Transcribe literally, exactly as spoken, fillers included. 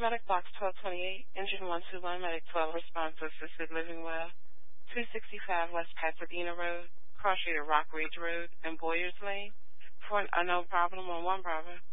Medic Box twelve twenty-eight, Engine one two one, Medic twelve responds to assisted living well, two sixty-five West Pasadena Road, cross street of Rock Ridge Road, and Boyers Lane, for an unknown problem on one Bravo.